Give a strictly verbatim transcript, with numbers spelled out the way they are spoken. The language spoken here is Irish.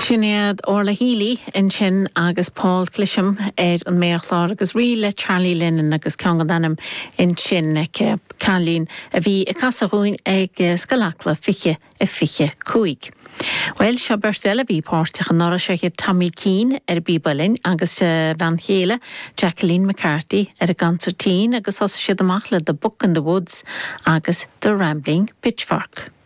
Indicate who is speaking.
Speaker 1: Sinnéad Orla Healy in sin agus Paul Clisham éid an méachlár agus riile Charlie Lennon agus Congadanam in sin ag Calín a bhí i casarúin ag scalacla fiche a fiche cúig. Well, se berstel a bhí páirteach an nora seige Tommy Keane ar Bíbalin agus uh, Van Chéile, Jacqueline McCarthy ar a gancertín agus as siad amach le The Book in the Woods agus The Rambling Pitchfork.